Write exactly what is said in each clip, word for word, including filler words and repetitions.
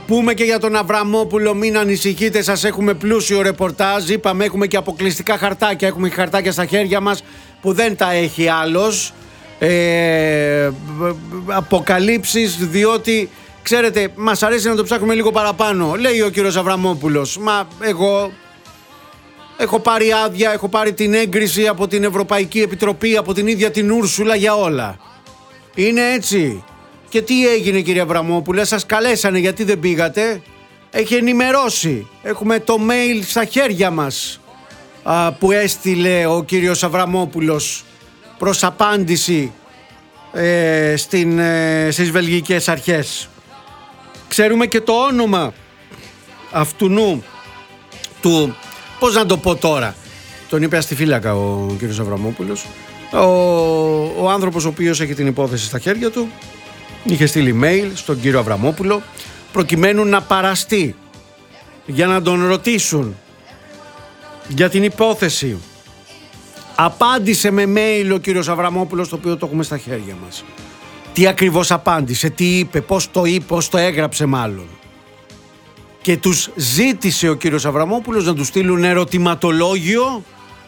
πούμε και για τον Αβραμόπουλο, μην ανησυχείτε, σας έχουμε πλούσιο ρεπορτάζ. Είπαμε, έχουμε και αποκλειστικά χαρτάκια, έχουμε χαρτάκια στα χέρια μας που δεν τα έχει άλλος. Ε, αποκαλύψεις, διότι ξέρετε, μας αρέσει να το ψάχνουμε λίγο παραπάνω. Λέει ο κύριος Αβραμόπουλος, μα εγώ έχω πάρει άδεια, έχω πάρει την έγκριση από την Ευρωπαϊκή Επιτροπή, από την ίδια την Ούρσουλα για όλα. Είναι έτσι? Και τι έγινε, κύριε Αβραμόπουλε? Σας καλέσανε, γιατί δεν πήγατε? Έχει ενημερώσει. Έχουμε το mail στα χέρια μας α, που έστειλε ο κύριος Αβραμόπουλος προς απάντηση ε, στην, ε, στις βελγικές αρχές. Ξέρουμε και το όνομα αυτουνού του, πώς να το πω τώρα, τον είπε αστιφύλακα ο κύριος Αβραμόπουλος, ο, ο άνθρωπος ο οποίος έχει την υπόθεση στα χέρια του. Είχε στείλει mail στον κύριο Αβραμόπουλο προκειμένου να παραστεί για να τον ρωτήσουν για την υπόθεση. Απάντησε με mail ο κύριος Αβραμόπουλος, το οποίο το έχουμε στα χέρια μας. Τι ακριβώς απάντησε, τι είπε, πώς το είπε, πώς το έγραψε μάλλον. Και τους ζήτησε ο κύριος Αβραμόπουλος να του στείλουν ερωτηματολόγιο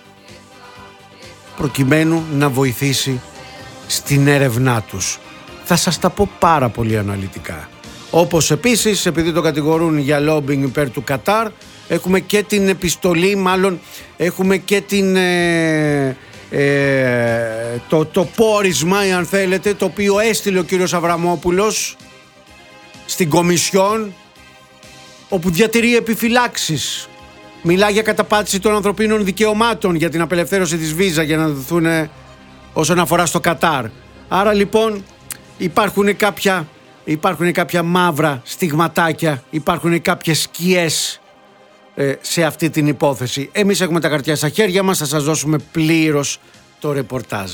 προκειμένου να βοηθήσει στην έρευνά τους. Θα σας τα πω πάρα πολύ αναλυτικά. Όπως επίσης, επειδή το κατηγορούν για lobbying υπέρ του Κατάρ, έχουμε και την επιστολή, μάλλον έχουμε και την, ε, ε, το, το πόρισμα, αν θέλετε, το οποίο έστειλε ο κύριος Αβραμόπουλος στην Κομισιόν, όπου διατηρεί επιφυλάξεις. Μιλά για καταπάτηση των ανθρωπίνων δικαιωμάτων, για την απελευθέρωση της βίζα για να δοθούν όσον αφορά στο Κατάρ. Άρα λοιπόν υπάρχουν κάποια, υπάρχουν κάποια μαύρα στιγματάκια, υπάρχουν κάποιες σκιές ε, σε αυτή την υπόθεση. Εμείς έχουμε τα χαρτιά στα χέρια μας, θα σας δώσουμε πλήρως το ρεπορτάζ.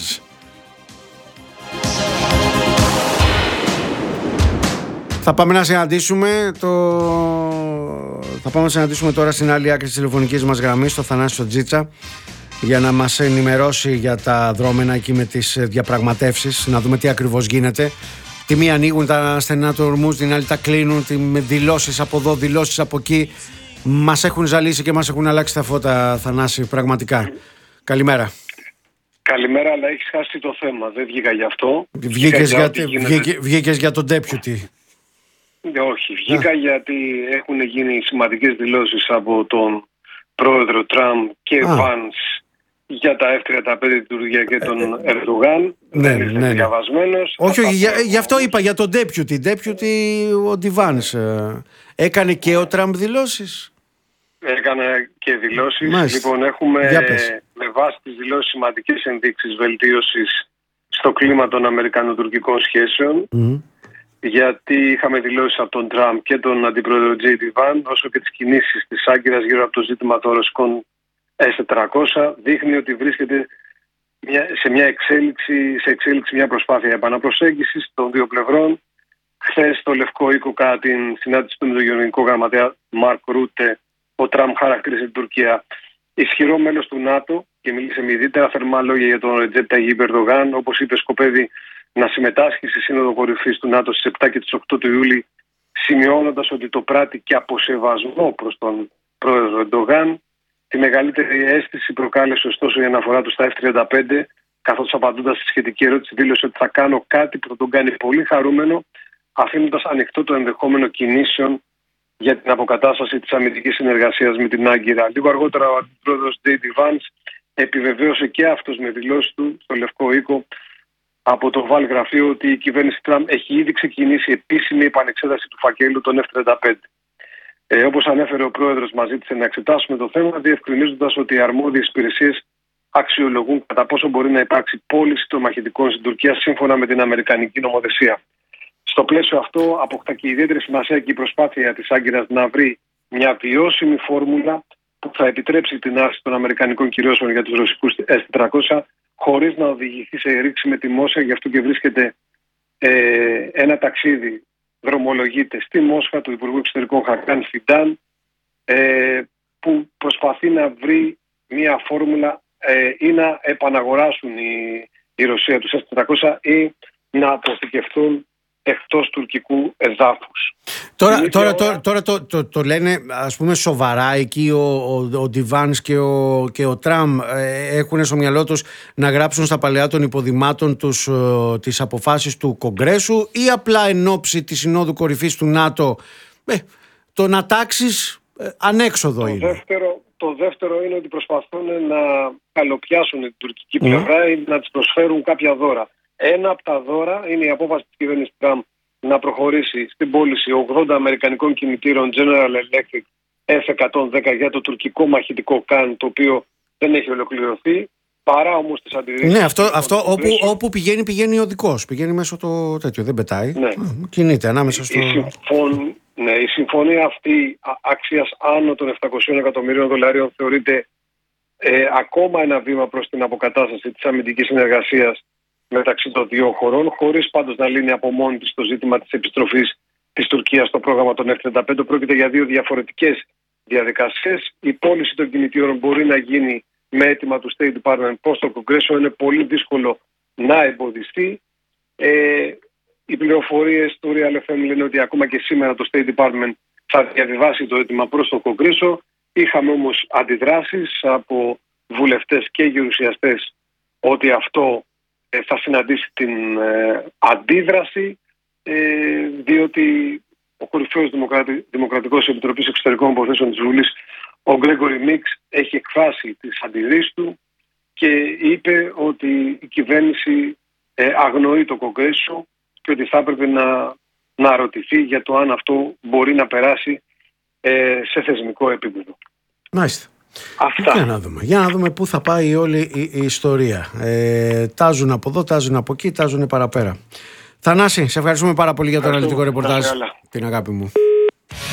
Θα πάμε να συναντήσουμε το... Θα πάμε να συναντήσουμε τώρα στην άλλη άκρη της τηλεφωνικής μας γραμμής, το Θανάσιο Τζίτσα, για να μας ενημερώσει για τα δρόμενα εκεί με τις διαπραγματεύσεις, να δούμε τι ακριβώς γίνεται. Τη μία ανοίγουν τα στενά του ορμούς, την άλλη τα κλείνουν, με δηλώσεις από εδώ, δηλώσεις από εκεί. Μας έχουν ζαλίσει και μας έχουν αλλάξει τα φώτα, Θανάση, πραγματικά. Καλημέρα. Καλημέρα, αλλά έχεις χάσει το θέμα, δεν βγήκα γι' αυτό. Βγήκες για, βγήκε, βγήκες για τον deputy. Όχι, βγήκα yeah. γιατί έχουν γίνει σημαντικές δηλώσεις από τον πρόεδρο Τραμπ και ah. Βάνς για τα εφ τριάντα πέντε την Τουρκία και τον ε, Ερντογάν. Ναι, δεν ναι, ναι. διαβασμένος. Όχι, όχι, για, γι' αυτό είπα για τον deputy. Deputy ο Ντιβάνς. Ε, έκανε και ο Τραμπ δηλώσεις. Έκανε και δηλώσεις. Μάλιστα. Λοιπόν, έχουμε με βάση τις δηλώσεις σημαντικές ενδείξεις βελτίωσης στο κλίμα των Αμερικανοτουρκικών σχέσεων. Mm. Γιατί είχαμε δηλώσεις από τον Τραμπ και τον αντιπρόεδρο Τζέι Ντι Βαν, όσο και τις κινήσεις της Άγκυρας γύρω από το ζήτημα των ρωσικών ες τετρακόσια, δείχνει ότι βρίσκεται μια, σε μια εξέλιξη, σε εξέλιξη μια προσπάθεια επαναπροσέγγισης των δύο πλευρών. Χθες στο Λευκό Οίκο, κατά την συνάντηση του με τον Γενικό Γραμματέα Μαρκ Ρούτε, ο Τραμπ χαρακτήρισε την Τουρκία ισχυρό μέλος του ΝΑΤΟ και μίλησε με ιδιαίτερα θερμά λόγια για τον Ρετζέπ Ταγιίπ Ερντογάν. Όπως είπε, σκοπεύει να συμμετάσχει στη Σύνοδο Κορυφής του ΝΑΤΟ στις επτά και τις οκτώ του Ιούλη, σημειώνοντας ότι το πράττει και από σεβασμό προς τον πρόεδρο Ερντογάν. Τη μεγαλύτερη αίσθηση προκάλεσε ωστόσο η αναφορά του στα εφ τριάντα πέντε, καθώς απαντώντας στη σχετική ερώτηση δήλωσε ότι θα κάνω κάτι που θα τον κάνει πολύ χαρούμενο, αφήνοντας ανοιχτό το ενδεχόμενο κινήσεων για την αποκατάσταση της αμυντικής συνεργασίας με την Άγκυρα. Λίγο αργότερα ο αντιπρόεδρος Τζέι Ντι Βάνς επιβεβαίωσε και αυτός με δηλώσεις του στο Λευκό Οίκο από το Βάλ γραφείο ότι η κυβέρνηση Τραμπ έχει ήδη ξεκινήσει επίσημη επανεξέταση του φακέλου των εφ τριάντα πέντε. Ε, όπως ανέφερε ο πρόεδρος, μας ζήτησε να εξετάσουμε το θέμα, διευκρινίζοντας ότι οι αρμόδιες υπηρεσίες αξιολογούν κατά πόσο μπορεί να υπάρξει πώληση των μαχητικών στην Τουρκία σύμφωνα με την αμερικανική νομοθεσία. Στο πλαίσιο αυτό, αποκτά και ιδιαίτερη σημασία και η προσπάθεια της Άγκυρας να βρει μια βιώσιμη φόρμουλα που θα επιτρέψει την άρση των αμερικανικών κυρώσεων για τους ρωσικούς ες τετρακόσια, χωρίς να οδηγηθεί σε ρήξη με τη Μόσχα. Γι' αυτό και βρίσκεται ε, ένα ταξίδι, δρομολογείται στη Μόσχα του Υπουργού Εξωτερικών Χακάν Φιντάν, ε, που προσπαθεί να βρει μια φόρμουλα ε, ή να επαναγοράσουν η, η Ρωσία τους ες τετρακόσια ή να αποθηκευτούν εκτός τουρκικού εδάφους. Τώρα, τώρα, τώρα, τώρα το, το, το λένε ας πούμε σοβαρά εκεί ο, ο, ο Ντιβάνς και ο, και ο Τραμπ ε, έχουν στο μυαλό τους να γράψουν στα παλαιά των υποδημάτων τους ε, τις αποφάσεις του Κογκρέσου, ή απλά εν ώψη της Συνόδου Κορυφής του ΝΑΤΟ ε, το να τάξεις ε, ανέξοδο το είναι. Δεύτερο, το δεύτερο είναι ότι προσπαθούν να καλοπιάσουν την τουρκική πλευρά mm. ή να της προσφέρουν κάποια δώρα. Ένα από τα δώρα είναι η απόφαση της κυβέρνησης Τραμπ να προχωρήσει στην πώληση ογδόντα αμερικανικών κινητήρων General Electric εφ εκατόν δέκα για το τουρκικό μαχητικό Καν, το οποίο δεν έχει ολοκληρωθεί, παρά όμως τις αντιρρήσεις. Ναι, αυτό, αυτό όπου, όπου πηγαίνει, πηγαίνει ο δικός. Πηγαίνει μέσω το τέτοιο, δεν πετάει. Ναι. Κινείται ανάμεσα στο... Η, συμφων... ναι, η συμφωνία αυτή αξίας άνω των επτακοσίων εκατομμυρίων δολαρίων θεωρείται ε, ακόμα ένα βήμα προς την αποκατάσταση της αμυντικής συνεργασίας μεταξύ των δύο χωρών, χωρίς πάντως να λύνει από μόνη της το ζήτημα της επιστροφής της Τουρκίας στο πρόγραμμα των εφ τριάντα πέντε. Πρόκειται για δύο διαφορετικές διαδικασίες. Η πώληση των κινητήρων μπορεί να γίνει με αίτημα του State Department προς το Κογκρέσο. Είναι πολύ δύσκολο να εμποδιστεί. Ε, οι πληροφορίες του Real εφ εμ λένε ότι ακόμα και σήμερα το State Department θα διαβιβάσει το αίτημα προς το Κογκρέσο. Είχαμε όμως αντιδράσεις από βουλευτές και γερουσιαστές ότι αυτό θα συναντήσει την ε, αντίδραση, ε, διότι ο κορυφαίος δημοκρατι, Δημοκρατικός Επιτροπής Εξωτερικών Υποθέσεων της Βουλής, ο Γκρέγκορι Μίξ, έχει εκφράσει τις αντιδρήσεις του και είπε ότι η κυβέρνηση ε, αγνοεί το Κογκρέσο και ότι θα έπρεπε να, να ρωτηθεί για το αν αυτό μπορεί να περάσει ε, σε θεσμικό επίπεδο. Μάλιστα. Αυτά. Για να δούμε, για να δούμε πού θα πάει όλη η, η ιστορία. Ε, τάζουν από εδώ, τάζουν από εκεί, τάζουν παραπέρα. Θανάση, σε ευχαριστούμε πάρα πολύ για το αναλυτικό ρεπορτάζ. Την αγάπη μου.